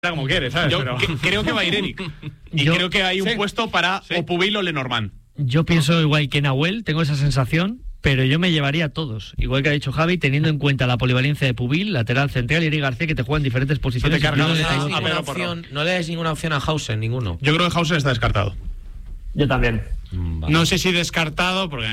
como quieres, ¿sabes? Yo creo que va a ir Eric. Y creo que hay un puesto para o Pubil o Lenormand. Yo pienso igual que Nahuel, tengo esa sensación, pero yo me llevaría a todos. Igual que ha dicho Javi, teniendo en cuenta la polivalencia de Pubil, lateral central y Eric García, que te juegan diferentes posiciones. No le dais ninguna opción a Hausen, ninguno. Yo creo que Hausen está descartado. Yo también. Vale. No sé si descartado, porque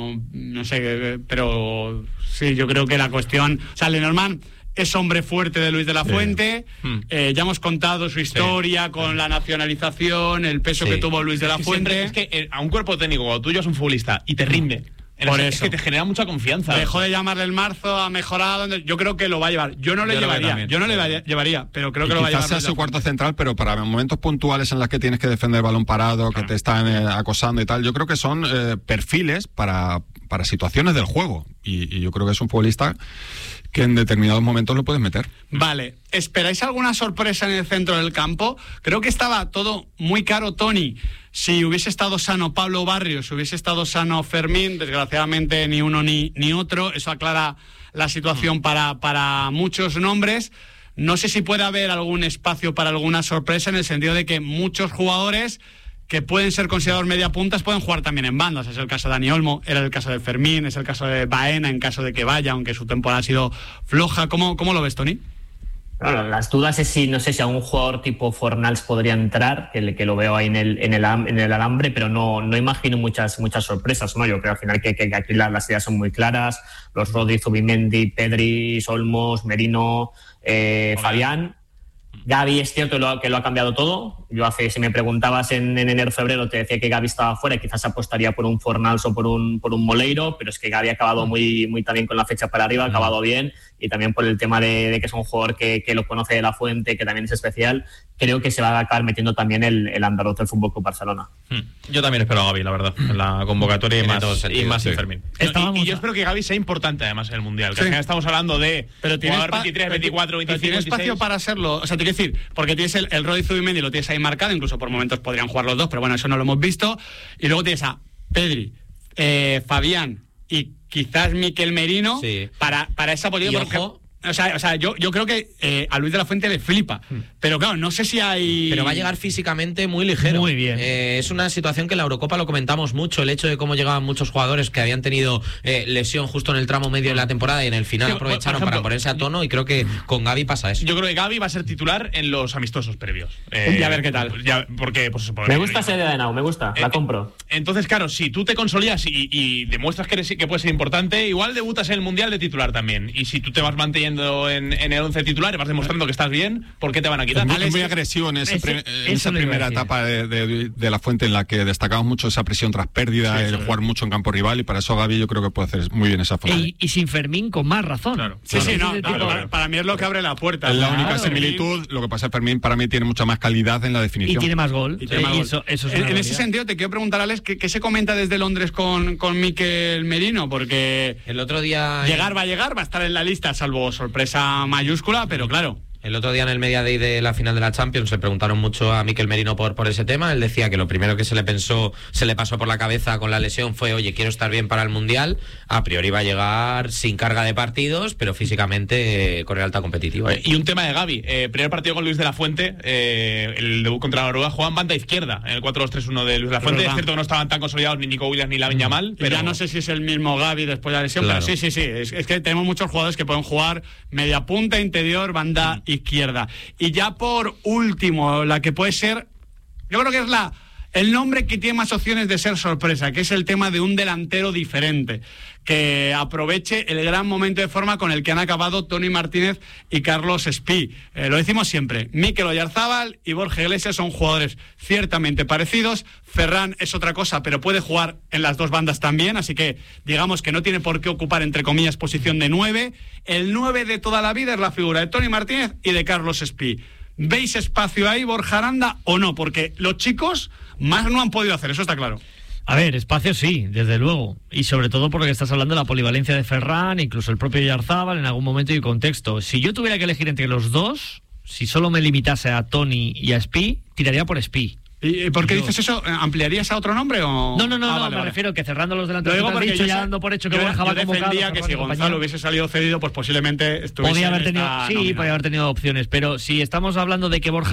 no sé, pero sí, yo creo que la cuestión... O sea, Lenormand es hombre fuerte de Luis de la Fuente, ya hemos contado su historia con la nacionalización, el peso que tuvo Luis de la Fuente. Es que a un cuerpo técnico como tuyo es un futbolista y te rinde. Por es que te genera mucha confianza. Dejó de llamarle el marzo, ha mejorado. Yo creo que lo va a llevar. Yo no le llevaría, pero creo que lo va a llevar. Quizás sea su cuarto central, pero para momentos puntuales en los que tienes que defender el balón parado, que te están acosando y tal, yo creo que son perfiles para situaciones del juego. Y yo creo que es un futbolista que en determinados momentos lo puedes meter. Vale, ¿esperáis alguna sorpresa en el centro del campo? Creo que estaba todo muy caro, Toni. Si hubiese estado sano Pablo Barrios, si hubiese estado sano Fermín, desgraciadamente ni uno ni otro. Eso aclara la situación para muchos nombres. No sé si puede haber algún espacio para alguna sorpresa, en el sentido de que muchos jugadores que pueden ser considerados mediapuntas pueden jugar también en bandas. Es el caso de Dani Olmo, era el caso de Fermín, es el caso de Baena en caso de que vaya, aunque su temporada ha sido floja. ¿Cómo lo ves, Toni? Bueno, las dudas es si, no sé si a un jugador tipo Fornals podría entrar, que lo veo ahí en el alambre, pero no imagino muchas sorpresas, ¿no? Yo creo al final que aquí las ideas son muy claras. Los Rodri, Zubimendi, Pedri, Olmos, Merino, Fabián. Gavi es cierto que lo ha cambiado todo. Yo si me preguntabas en enero-febrero, te decía que Gavi estaba fuera y quizás apostaría por un Fornals o por un Moleiro, pero es que Gavi ha acabado muy también con la fecha para arriba, ha acabado bien, y también por el tema de que es un jugador que lo conoce de la fuente, que también es especial. Creo que se va a acabar metiendo también el andaluz del Fútbol Club Barcelona. Yo también espero a Gavi, la verdad, en la convocatoria y más en Fermín. Y yo espero que Gavi sea importante además en el Mundial, que al final estamos hablando de jugador 23, 24, 25, ¿tiene espacio para serlo? O sea, te quiero decir, porque tienes el Rodri, Zubimendi, lo tienes ahí marcado, incluso por momentos podrían jugar los dos, pero bueno, eso no lo hemos visto. Y luego tienes a Pedri, Fabián y quizás Mikel Merino para esa posición. O sea, yo creo que a Luis de la Fuente le flipa. Pero claro, no sé si hay... Pero va a llegar físicamente muy ligero. Muy bien. Es una situación que en la Eurocopa lo comentamos mucho, el hecho de cómo llegaban muchos jugadores que habían tenido lesión justo en el tramo medio de la temporada y en el final aprovecharon para ponerse a tono, y creo que con Gavi pasa eso. Yo creo que Gavi va a ser titular en los amistosos previos. Y a ver qué tal. Porque me gusta esa idea de Nau, me gusta, la compro. Entonces, claro, si tú te consolidas y demuestras que puedes ser importante, igual debutas en el Mundial de titular también. Y si tú te vas manteniendo en el 11 titular y vas demostrando que estás bien, ¿por qué te van a quitar? Es muy agresivo en esa primera etapa de la Fuente, en la que destacamos mucho esa presión tras pérdida, el jugar mucho en campo rival, y para eso Gavi yo creo que puede hacer muy bien esa función. Y sin Fermín con más razón. Claro. Para mí es lo que abre la puerta. Es la única similitud. Lo que pasa es que Fermín para mí tiene mucha más calidad en la definición. Y tiene más gol. Eso es en ese sentido te quiero preguntar, Alex, ¿qué se comenta desde Londres con Mikel Merino? Porque el otro día va a estar en la lista, salvo sorpresa mayúscula, pero claro. El otro día en el Media Day de la final de la Champions le preguntaron mucho a Mikel Merino por ese tema. Él decía que lo primero que se le pasó por la cabeza con la lesión fue: oye, quiero estar bien para el Mundial. A priori va a llegar sin carga de partidos, pero físicamente con el alta competitiva. Y un tema de Gavi, primer partido con Luis de la Fuente, el debut contra la Noruega, juegan banda izquierda en el 4-2-3-1 de Luis de la Fuente. Es cierto que no estaban tan consolidados ni Nico Williams ni Lamine Yamal, pero ya no sé si es el mismo Gavi después de la lesión, claro. Pero sí. Es que tenemos muchos jugadores que pueden jugar media punta, interior, banda izquierda. Y ya por último, la que puede ser, yo creo que es el nombre que tiene más opciones de ser sorpresa, que es el tema de un delantero diferente, que aproveche el gran momento de forma con el que han acabado Toni Martínez y Carlos Espí. Lo decimos siempre, Mikel Oyarzabal y Borja Iglesias son jugadores ciertamente parecidos. Ferran es otra cosa, pero puede jugar en las dos bandas también, así que digamos que no tiene por qué ocupar, entre comillas, posición de 9. El 9 de toda la vida es la figura de Toni Martínez y de Carlos Espí. ¿Veis espacio ahí, Borja Aranda, o no? Porque los chicos más no han podido hacer, eso está claro. A ver, espacio sí, desde luego. Y sobre todo porque estás hablando de la polivalencia de Ferran, incluso el propio Oyarzabal en algún momento y contexto. Si yo tuviera que elegir entre los dos, si solo me limitase a Toni y a Espí, tiraría por Espí. ¿Y por qué dices eso? ¿Ampliarías a otro nombre o...? No, vale, me refiero que cerrando los delanteros Lo digo que te has porque dicho, ya dando por hecho que Borja va convocado. Yo defendía que si Gonzalo hubiese salido cedido, pues posiblemente estuviese podría haber en tenido, esta sí, nómina. podría haber tenido opciones, pero si estamos hablando de que Borja